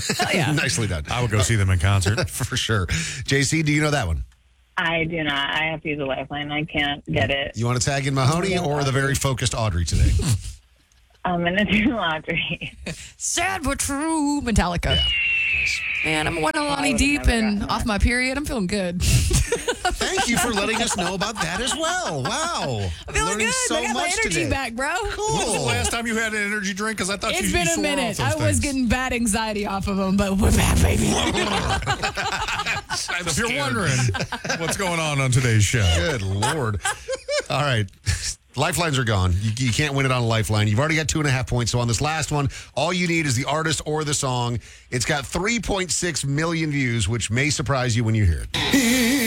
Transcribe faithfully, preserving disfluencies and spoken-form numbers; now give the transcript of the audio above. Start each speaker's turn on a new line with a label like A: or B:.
A: Oh, yeah.
B: Nicely done.
C: I would go see them in concert.
B: For sure. J C, do you know that one?
D: I do not. I have to use a lifeline. I can't get it.
B: You want to tag in Mahoney or the very focused Audrey today?
D: I'm going to do Audrey.
A: Sad but true. Metallica.
B: Yeah.
A: Man, I'm one
D: I
A: Alani
D: would've
A: deep
D: never
A: and
D: gotten
A: off
D: that.
A: my period. I'm feeling good.
B: Thank you for letting us know about that as well. Wow.
A: I'm feeling
B: Learning
A: good.
B: so
A: I got my
B: much
A: energy
B: today.
A: back, bro.
C: When was the
B: Cool.
C: last time you had an energy drink? Because I thought
A: It's
C: you
A: been
C: you
A: a
C: swore
A: minute.
C: off
A: I
C: those
A: was
C: things.
A: getting bad anxiety off of them, but we're back, baby.
C: So if you're wondering what's going on on today's show.
B: Good Lord. All right. Lifelines are gone. You, you can't win it on a lifeline. You've already got two and a half points. So on this last one, all you need is the artist or the song. It's got three point six million views, which may surprise you when you hear it.